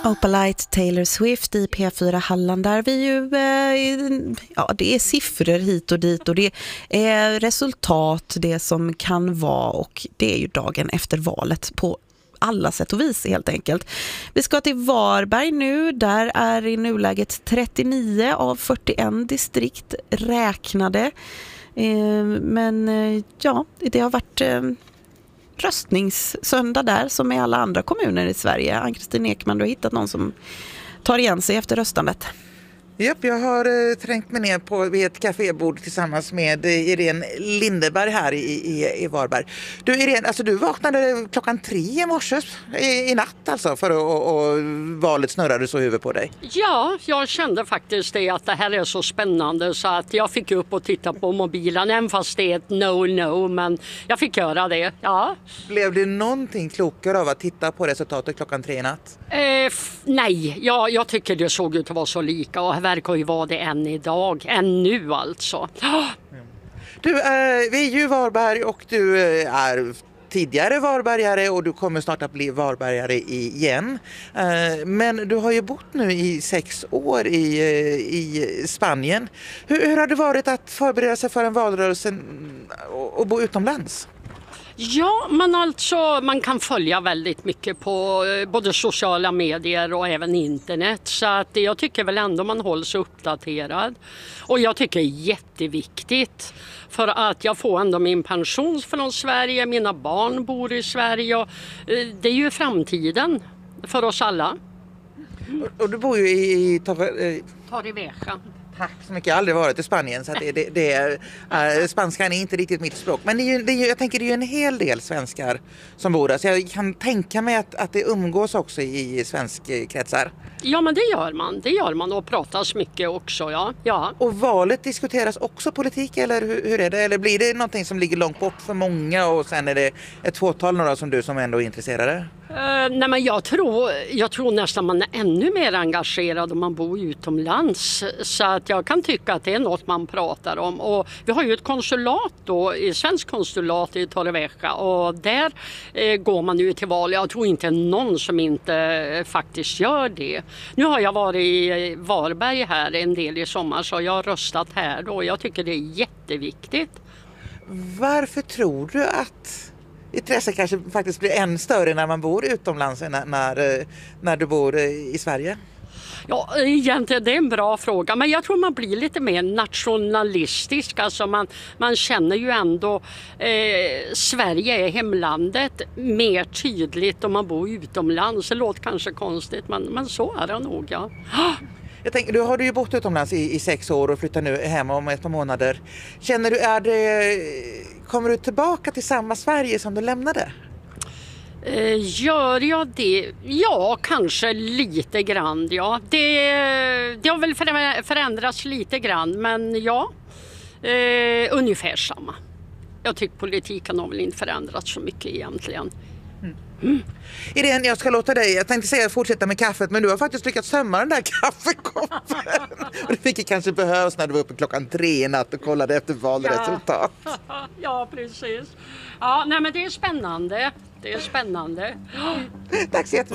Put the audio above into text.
Opalite, Taylor Swift i P4 Halland, där vi ju, det är siffror hit och dit och det är resultat, det som kan vara, och det är ju dagen efter valet på alla sätt och vis helt enkelt. Vi ska till Varberg nu, där är i nuläget 39 av 41 distrikt räknade. Men det har varit röstningssöndag där som i alla andra kommuner i Sverige. Ann-Kristin Ekman, du har hittat någon som tar igen sig efter röstandet. Japp, jag har trängt mig ner vid ett kafébord tillsammans med Irene Lindeberg här i Varberg. Du Irene, alltså du vaknade 3:00 i morse i natt alltså för att valet snurrade så huvud på dig. Ja, jag kände faktiskt det, att det här är så spännande så att jag fick upp och titta på mobilen, även fast det är ett no, men jag fick göra det, ja. Blev det någonting klokare av att titta på resultatet 3:00 i natt? Nej, jag tycker det såg ut att vara så lika och verkar ju vara det än idag, än nu alltså. Du, vi är ju Varberg och du är tidigare varbergare och du kommer snart att bli varbergare igen. Men du har ju bott nu i 6 år i Spanien. Hur har det varit att förbereda sig för en valrörelse och bo utomlands? Ja, men alltså man kan följa väldigt mycket på både sociala medier och även internet, så att jag tycker väl ändå man hålls uppdaterad. Och jag tycker det är jätteviktigt, för att jag får ändå min pension från Sverige, mina barn bor i Sverige och det är ju framtiden för oss alla. Och du bor ju i Torrevieja. Tack så mycket. Jag har aldrig varit i Spanien så att spanskan är inte riktigt mitt språk. Men jag tänker det är ju en hel del svenskar som bor där. Så jag kan tänka mig att det umgås också i svensk kretsar. Ja, men det gör man och pratas mycket också, ja. Och valet diskuteras också politik, eller hur är det? Eller blir det någonting som ligger långt bort för många och sen är det ett fåtal några som du som ändå är intresserade? Nej, men jag tror nästan man är ännu mer engagerad om man bor utomlands, så att jag kan tycka att det är något man pratar om. Och vi har ju ett konsulat då, i svensk konsulat i Torrevieja, och där går man ju till val. Jag tror inte någon som inte faktiskt gör det. Nu har jag varit i Varberg här en del i sommar, så jag har röstat här då. Jag tycker det är jätteviktigt. Varför tror du att intresset kanske faktiskt blir än större när man bor utomlands än när du bor i Sverige? Ja, egentligen det är en bra fråga, men jag tror man blir lite mer nationalistisk. Alltså man känner ju ändå Sverige är hemlandet mer tydligt om man bor utomlands. Det låter kanske konstigt, men så är det nog, ja. Jag tänker, du har ju bott utomlands i 6 år och flyttar nu hem om ett par månader. Känner du, kommer du tillbaka till samma Sverige som du lämnade? Gör jag det? Ja, kanske lite grann, ja. Det har väl förändrats lite grann, men ja, ungefär samma. Jag tycker politiken har väl inte förändrats så mycket egentligen. Irene, jag ska låta dig. Jag tänkte säga fortsätta med kaffet, men du har faktiskt lyckats tömma den där kaffekoppen. Och det fick kanske behövas när du var uppe 3:00 i natt och kollade efter valresultat. Ja, precis. Ja, nej, men det är spännande. Det är spännande. Tack så jättemycket.